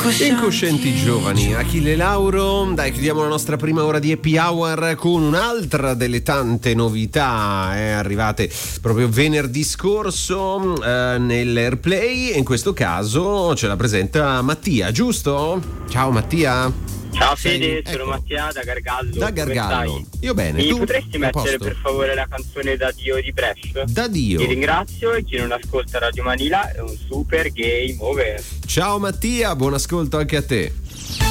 Incoscienti giovani, Achille Lauro. Dai, chiudiamo la nostra prima ora di Happy Hour con un'altra delle tante novità arrivate proprio venerdì scorso nell'Airplay. In questo caso ce la presenta Mattia, giusto? Ciao Mattia. Ciao Fede, sono Mattia da Gargallo. Da Gargallo. Io bene. Mi tu? potresti mettere per favore la canzone Da Dio di Brescia? Da Dio. Ti ringrazio e chi non ascolta Radio Manila è un super game over. Ciao Mattia, buon ascolto anche a te.